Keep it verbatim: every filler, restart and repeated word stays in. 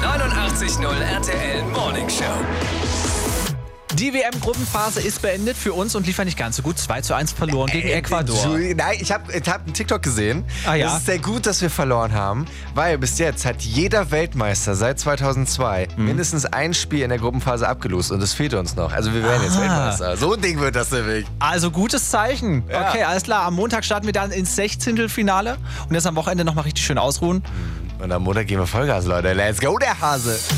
neunundachtzig Komma null R T L Morning Show. Die W M-Gruppenphase ist beendet für uns und lief ja nicht ganz so gut. zwei zu eins verloren gegen Ecuador. Nein, ich habe ich hab einen TikTok gesehen. Ah, ja? Es ist sehr gut, dass wir verloren haben, weil bis jetzt hat jeder Weltmeister seit zweitausendzwei Mhm. mindestens ein Spiel in der Gruppenphase abgelost und das fehlt uns noch. Also wir werden jetzt Ah. Weltmeister. So ein Ding wird das nämlich. Also gutes Zeichen. Ja. Okay, alles klar. Am Montag starten wir dann ins Sechzehntelfinale und jetzt am Wochenende nochmal richtig schön ausruhen. Und am Montag geben wir Vollgas, Leute. Let's go, der Hase.